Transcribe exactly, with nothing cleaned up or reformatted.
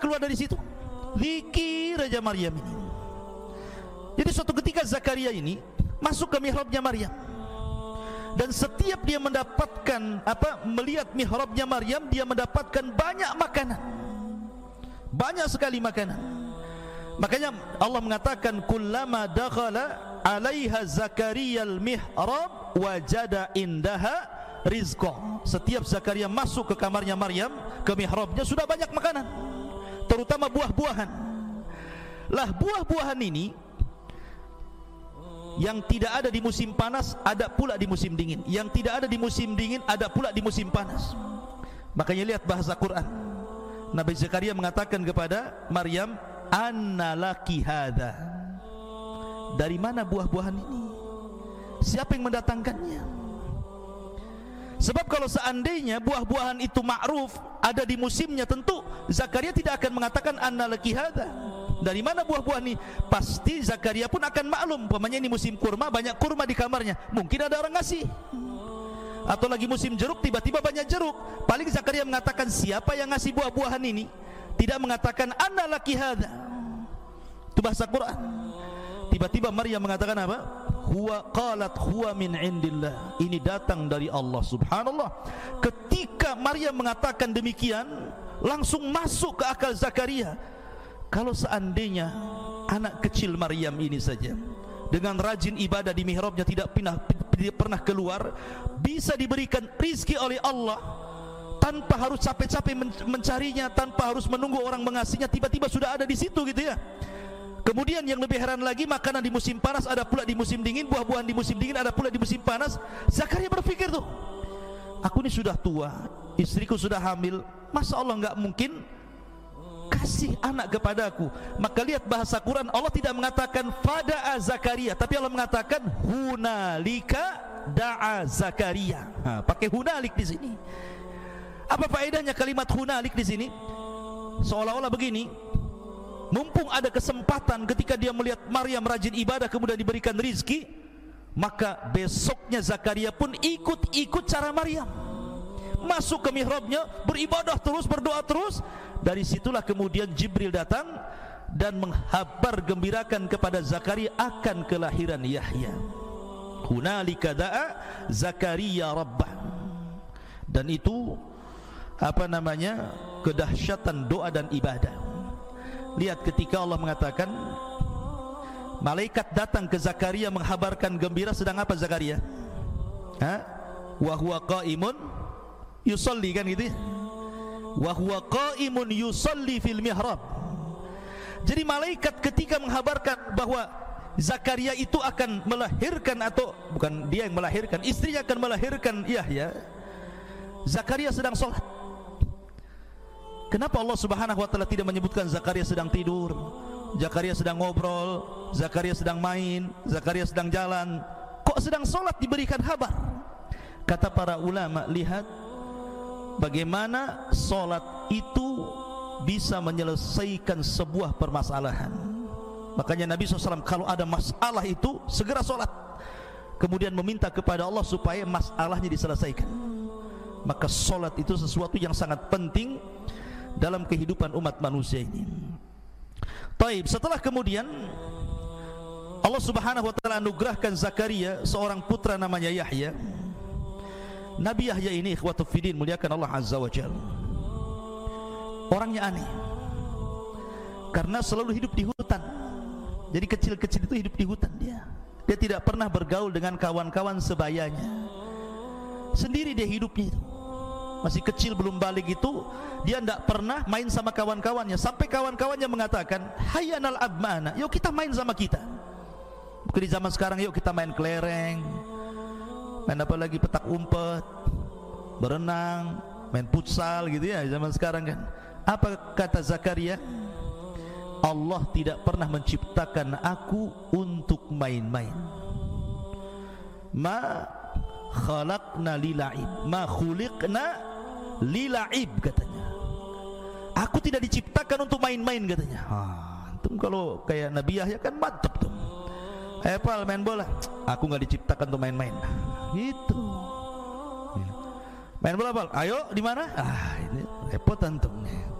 keluar dari situ. Zikir aja Maryam ini. Jadi suatu ketika Zakaria ini masuk ke mihrabnya Maryam, dan setiap dia mendapatkan apa melihat mihrabnya Maryam, dia mendapatkan banyak makanan, banyak sekali makanan. Makanya Allah mengatakan kullama dakhala 'alaiha Zakaria al-mihrab wajada indaha rizqa. Setiap Zakaria masuk ke kamarnya Maryam, ke mihrabnya, sudah banyak makanan, terutama buah-buahan. Lah buah-buahan ini yang tidak ada di musim panas ada pula di musim dingin, yang tidak ada di musim dingin ada pula di musim panas. Makanya lihat bahasa Quran. Nabi Zakaria mengatakan kepada Maryam, anna laki hadza, dari mana buah-buahan ini? Siapa yang mendatangkannya? Sebab kalau seandainya buah-buahan itu ma'ruf, ada di musimnya, tentu Zakaria tidak akan mengatakan anna laki hadza. Dari mana buah-buah ini? Pasti Zakaria pun akan maklum, umpamanya ini musim kurma, banyak kurma di kamarnya, mungkin ada orang ngasih. Atau lagi musim jeruk, tiba-tiba banyak jeruk, paling Zakaria mengatakan siapa yang ngasih buah-buahan ini, tidak mengatakan anna laki hadza. Itu bahasa Quran. Tiba-tiba Maryam mengatakan apa? Huwa qalat huwa min indillah, ini datang dari Allah. Subhanallah. Ketika Maryam mengatakan demikian, langsung masuk ke akal Zakaria. Kalau seandainya anak kecil Maryam ini saja dengan rajin ibadah di mihrabnya, tidak pernah tidak pernah keluar, bisa diberikan rizki oleh Allah tanpa harus capek-capek mencarinya, tanpa harus menunggu orang mengasihnya, tiba-tiba sudah ada di situ gitu ya. Kemudian yang lebih heran lagi, makanan di musim panas ada pula di musim dingin, buah-buahan di musim dingin ada pula di musim panas. Zakaria berpikir tuh, aku ini sudah tua, istriku sudah hamil, masa Allah nggak mungkin kasih anak kepadaku? Maka lihat bahasa Quran, Allah tidak mengatakan fada'a Zakaria, tapi Allah mengatakan hunalika da'a Zakaria. Nah, pakai hunalik di sini. Apa faedahnya kalimat hunalik di sini? Seolah-olah begini, mumpung ada kesempatan ketika dia melihat Maryam rajin ibadah kemudian diberikan rizki, maka besoknya Zakaria pun ikut-ikut cara Maryam, masuk ke mihrabnya, beribadah terus, berdoa terus. Dari situlah kemudian Jibril datang dan menghabar gembirakan kepada Zakaria akan kelahiran Yahya. Hunalika da'a Zakaria rabbah. Dan itu apa namanya, kedahsyatan doa dan ibadah. Lihat ketika Allah mengatakan malaikat datang ke Zakaria menghabarkan gembira, sedang apa Zakaria? Ha? Wa huwa qaimun yusalli, kan gitu ya? Wa huwa qaimun yusalli fil mihrab. Jadi malaikat ketika menghabarkan bahwa Zakaria itu akan melahirkan, atau bukan dia yang melahirkan, istrinya akan melahirkan Yahya, Zakaria sedang sholat. Kenapa Allah Subhanahu wa taala tidak menyebutkan Zakaria sedang tidur, Zakaria sedang ngobrol, Zakaria sedang main, Zakaria sedang jalan? Kok sedang sholat diberikan kabar? Kata para ulama, lihat bagaimana sholat itu bisa menyelesaikan sebuah permasalahan. Makanya Nabi shallallahu alaihi wasallam kalau ada masalah itu segera sholat, kemudian meminta kepada Allah supaya masalahnya diselesaikan. Maka sholat itu sesuatu yang sangat penting dalam kehidupan umat manusia ini. Taib, setelah kemudian Allah Subhanahu wa taala anugerahkan Zakaria seorang putra namanya Yahya. Nabi Yahya ini ikhwatu fiddin, muliakan Allah Azza wa Jalla, orangnya aneh karena selalu hidup di hutan. Jadi kecil-kecil itu hidup di hutan dia. Dia tidak pernah bergaul dengan kawan-kawan sebayanya. Sendiri dia hidupnya itu. Masih kecil belum balik itu, dia tidak pernah main sama kawan-kawannya. Sampai kawan-kawannya mengatakan, hayyanal abmana, yuk kita main sama kita. Mungkin di zaman sekarang, yuk kita main kelereng, main apa lagi, petak umpet, berenang, main futsal gitu ya zaman sekarang kan. Apa kata Zakaria? Allah tidak pernah menciptakan aku untuk main-main. Ma khalaqna lila'ib, ma khuliqna lila'ib, katanya. Aku tidak diciptakan untuk main-main, katanya. Ah, antum kalau kayak Nabi Yahya kan mantap tuh. Eh pal, main bola, aku nggak diciptakan untuk main-main. Gitu. Main bola pal, ayo di mana? Ah, ini repot antum nih.